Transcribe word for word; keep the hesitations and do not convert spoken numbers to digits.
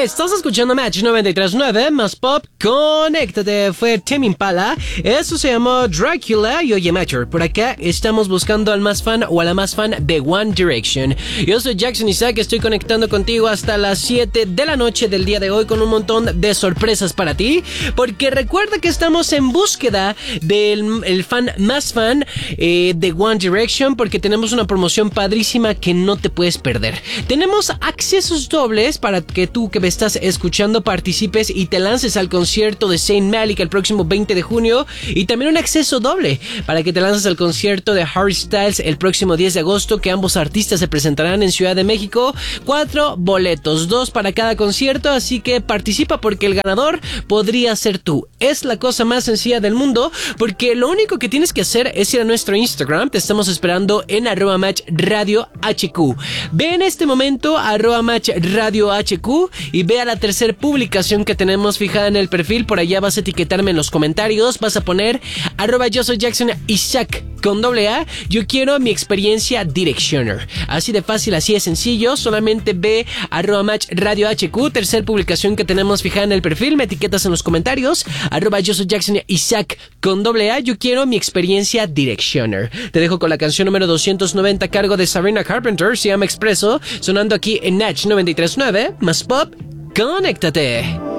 Estás escuchando Match noventa y tres punto nueve más Pop. Conéctate. Fue Tame Impala. Eso se llamó Dracula. Y oye, Matcher, por acá estamos buscando al más fan o a la más fan de One Direction. Yo soy Jackson Isaac. Estoy conectando contigo hasta las siete de la noche del día de hoy con un montón de sorpresas para ti. Porque recuerda que estamos en búsqueda del el fan más fan eh, de One Direction. Porque tenemos una promoción padrísima que no te puedes perder. Tenemos accesos dobles para que tú que me estás escuchando participes y te lances al concierto de Zayn Malik el próximo veinte de junio, y también un acceso doble para que te lances al concierto de Harry Styles el próximo diez de agosto, que ambos artistas se presentarán en Ciudad de México. Cuatro boletos, dos para cada concierto, así que participa porque el ganador podría ser tú. Es la cosa más sencilla del mundo, porque lo único que tienes que hacer es ir a nuestro Instagram. Te estamos esperando en arroba match radio hq. Ve en este momento arroba match radio hq y ve a la tercera publicación que tenemos fijada en el perfil. Por allá vas a etiquetarme en los comentarios, vas a poner arroba yo soy Jackson Isaac con doble A. Yo quiero mi experiencia Directioner. Así de fácil, así de sencillo. Solamente ve arroba match radio hq, tercera publicación que tenemos fijada en el perfil. Me etiquetas en los comentarios arroba yo soy Jackson Isaac con doble A. Yo quiero mi experiencia Directioner. Te dejo con la canción número doscientos noventa a cargo de Sabrina Carpenter. Se llama Expreso, sonando aquí en Natch noventa y tres punto nueve más Pop. Conéctate.